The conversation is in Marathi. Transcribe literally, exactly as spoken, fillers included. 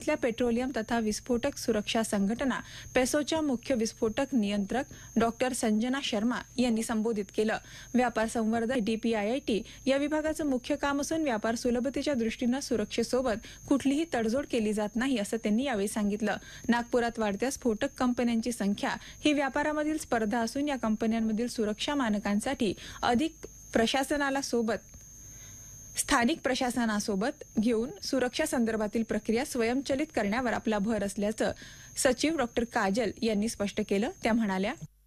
इथल्या पेट्रोलियम तथा विस्फोटक सुरक्षा संघटना पेसोच्या मुख्य विस्फोटक नियंत्रक डॉक्टर संजना शर्मा यांनी संबोधित केलं। व्यापार संवर्धन डीपीआयआयटी या विभागाचं मुख्य काम असून व्यापार सुलभतेच्या दृष्टीने सुरक्षेसोबत कुठलीही तडजोड केली जात नाही असं त्यांनी यावेळी सांगितलं। नागपुरात वाढत्या स्फोटक कंपन्यांची संख्या ही व्यापारामधील स्पर्धा असून या कंपन्यांमधील सुरक्षा मानकांसाठी अधिक प्रशासनाला सोबत स्थानिक प्रशासनासोबत घेऊन सुरक्षा संदर्भातील प्रक्रिया स्वयंचलित करण्यावर आपला भर असल्याचं सचिव डॉक्टर काजल यांनी स्पष्ट केलं। त्या म्हणाल्या,